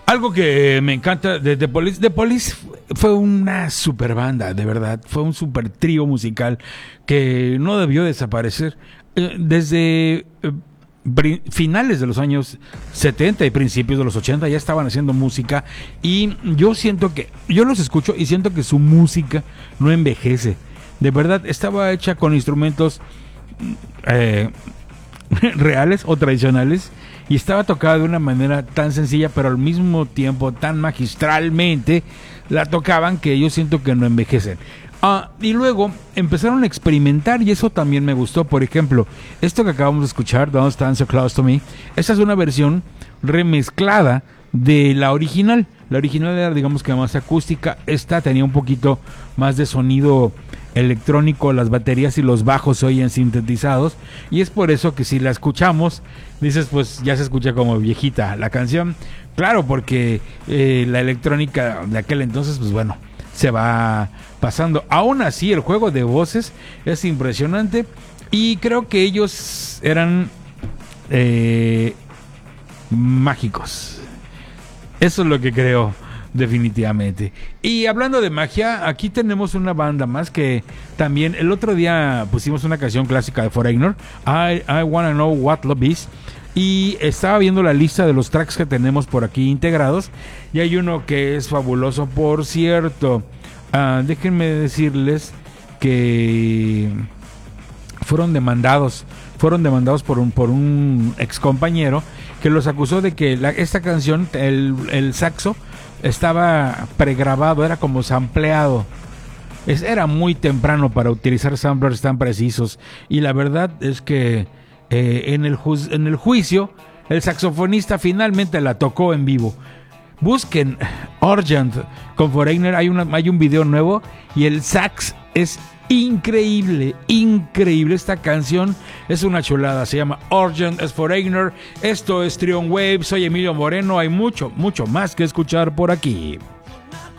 Algo que me encanta de The Police. The Police fue una super banda, de verdad. Fue un super trío musical que no debió desaparecer. Desde finales de los años 70 y principios de los 80 ya estaban haciendo música. Y yo siento que, yo los escucho y siento que su música no envejece. De verdad, estaba hecha con instrumentos reales o tradicionales. Y estaba tocada de una manera tan sencilla, pero al mismo tiempo tan magistralmente la tocaban que yo siento que no envejecen. Y luego empezaron a experimentar y eso también me gustó. Por ejemplo, esto que acabamos de escuchar, Don't Stand So Close To Me, esta es una versión remezclada de la original. La original era, digamos que más acústica. Esta tenía un poquito más de sonido electrónico, las baterías y los bajos se oyen sintetizados, y es por eso que si la escuchamos dices, pues ya se escucha como viejita la canción. Claro, porque la electrónica de aquel entonces, pues bueno, se va pasando. Aún así, el juego de voces es impresionante y creo que ellos eran mágicos. Eso es lo que creo, definitivamente. Y hablando de magia, aquí tenemos una banda más que también el otro día pusimos una canción clásica de Foreigner, I Wanna Know What Love Is, y estaba viendo la lista de los tracks que tenemos por aquí integrados y hay uno que es fabuloso, por cierto. Déjenme decirles que fueron demandados por un ex compañero que los acusó de que esta canción, el saxo estaba pregrabado, era como sampleado. Era muy temprano para utilizar samplers tan precisos. Y la verdad es que en el juicio, el saxofonista finalmente la tocó en vivo. Busquen Urgent con Foreigner, hay un video nuevo y el sax es increíble, increíble. Esta canción es una chulada, se llama Urgent, es Foreigner. Esto es Trion Wave, soy Emilio Moreno, hay mucho, mucho más que escuchar por aquí.